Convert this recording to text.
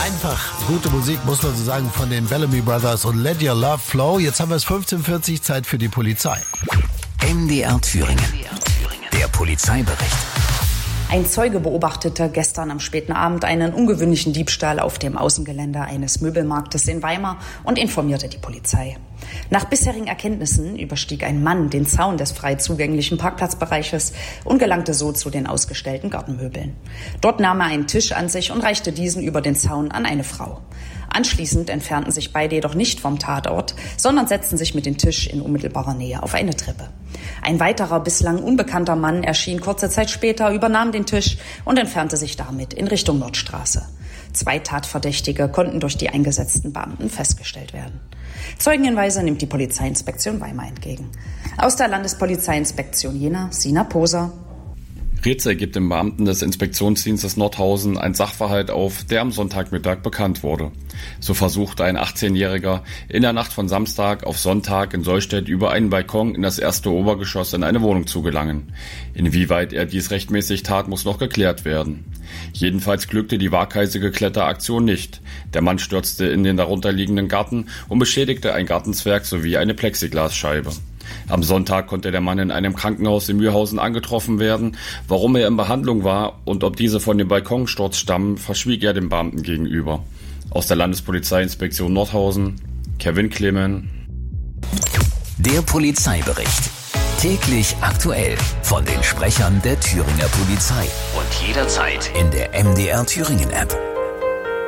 Einfach gute Musik, muss man so sagen, von den Bellamy Brothers und Let Your Love Flow. Jetzt haben wir es 15:40, Zeit für die Polizei. MDR Thüringen. Der Polizeibericht. Ein Zeuge beobachtete gestern am späten Abend einen ungewöhnlichen Diebstahl auf dem Außengelände eines Möbelmarktes in Weimar und informierte die Polizei. Nach bisherigen Erkenntnissen überstieg ein Mann den Zaun des frei zugänglichen Parkplatzbereiches und gelangte so zu den ausgestellten Gartenmöbeln. Dort nahm er einen Tisch an sich und reichte diesen über den Zaun an eine Frau. Anschließend entfernten sich beide jedoch nicht vom Tatort, sondern setzten sich mit dem Tisch in unmittelbarer Nähe auf eine Treppe. Ein weiterer, bislang unbekannter Mann erschien kurze Zeit später, übernahm den Tisch und entfernte sich damit in Richtung Nordstraße. 2 Tatverdächtige konnten durch die eingesetzten Beamten festgestellt werden. Zeugenhinweise nimmt die Polizeiinspektion Weimar entgegen. Aus der Landespolizeiinspektion Jena, Sina Poser. Rietze gibt dem Beamten des Inspektionsdienstes Nordhausen ein Sachverhalt auf, der am Sonntagmittag bekannt wurde. So versuchte ein 18-Jähriger in der Nacht von Samstag auf Sonntag in Sollstedt über einen Balkon in das erste Obergeschoss in eine Wohnung zu gelangen. Inwieweit er dies rechtmäßig tat, muss noch geklärt werden. Jedenfalls glückte die waghalsige Kletteraktion nicht. Der Mann stürzte in den darunterliegenden Garten und beschädigte ein Gartenzwerg sowie eine Plexiglasscheibe. Am Sonntag konnte der Mann in einem Krankenhaus in Mühlhausen angetroffen werden. Warum er in Behandlung war und ob diese von dem Balkonsturz stammen, verschwieg er dem Beamten gegenüber. Aus der Landespolizeiinspektion Nordhausen, Kevin Clemen. Der Polizeibericht. Täglich aktuell von den Sprechern der Thüringer Polizei. Und jederzeit in der MDR Thüringen App.